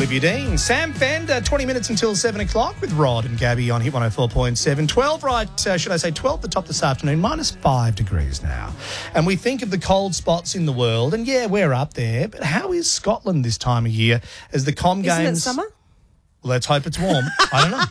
Olivia Dean. Sam Fender, 20 minutes until 7 o'clock with Rod and Gabby on Hit 104.7. 12 12 the top this afternoon, -5 degrees now. And we think of the cold spots in the world, and yeah, we're up there, but how is Scotland this time of year as the Com Games... Isn't it summer? Well, let's hope it's warm. I don't know.